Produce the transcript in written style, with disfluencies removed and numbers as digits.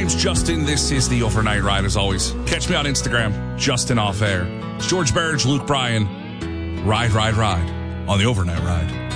name's Justin. This is the Overnight Ride, as always. Catch me on Instagram, Justin Off Air. It's George Barrage, Luke Bryan. Ride on the Overnight Ride.